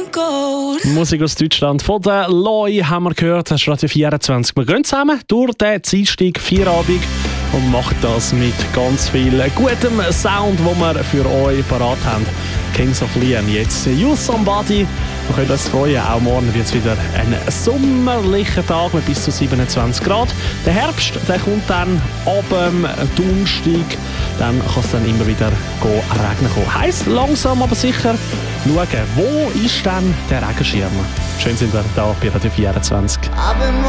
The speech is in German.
Musik aus Deutschland von der Loi haben wir gehört. Das ist Radio 24. Wir gehen zusammen durch den Dienstag Feierabend und machen das mit ganz viel gutem Sound, den wir für euch parat haben. Kings of Leon, jetzt You Somebody. Wir können uns freuen, auch morgen wird es wieder ein sommerlicher Tag mit bis zu 27 Grad. Der Herbst der kommt dann ab Donnerstag, dann kann es dann immer wieder regnen kommen. Heisst langsam aber sicher schauen, wo ist denn der Regenschirm? Schön sind wir da bei Radio 24.